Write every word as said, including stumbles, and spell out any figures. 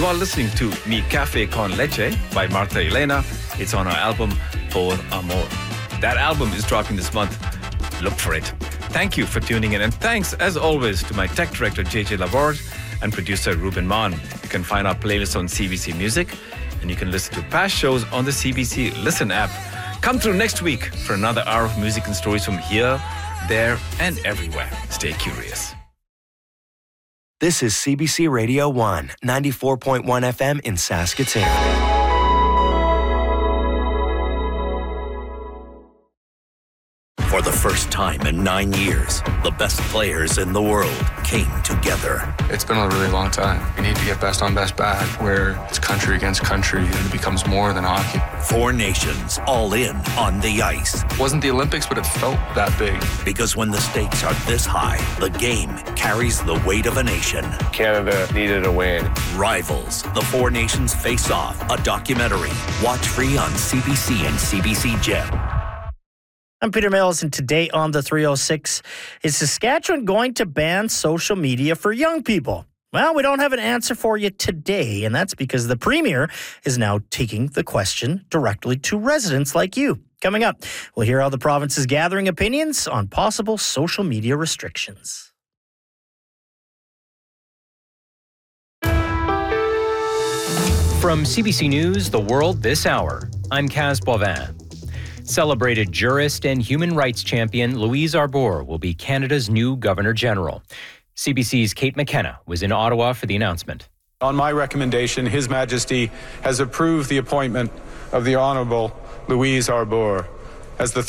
You are listening to Mi Cafe Con Leche by Marta Elena. It's on our album, Por Amor. That album is dropping this month. Look for it. Thank you for tuning in. And thanks, as always, to my tech director, J J Laborde, and producer, Ruben Mann. You can find our playlist on C B C Music, and you can listen to past shows on the C B C Listen app. Come through next week for another hour of music and stories from here, there, and everywhere. Stay curious. This is C B C Radio one, ninety-four point one F M in Saskatoon. For the first time in nine years, the best players in the world came together. It's been a really long time. We need to get best on best back, where it's country against country and it becomes more than hockey. Four nations all in on the ice. It wasn't the Olympics, but it felt that big. Because when the stakes are this high, the game carries the weight of a nation. Canada needed a win. Rivals, the Four Nations Face Off, a documentary. Watch free on C B C and C B C Gem. I'm Peter Mills, and today on the three oh six, is Saskatchewan going to ban social media for young people? Well, we don't have an answer for you today, and that's because the Premier is now taking the question directly to residents like you. Coming up, we'll hear how the province is gathering opinions on possible social media restrictions. From C B C News, The World This Hour, I'm Kaz Boivin. Celebrated jurist and human rights champion Louise Arbour will be Canada's new Governor-General. C B C's Kate McKenna was in Ottawa for the announcement. On my recommendation, His Majesty has approved the appointment of the Honourable Louise Arbour as the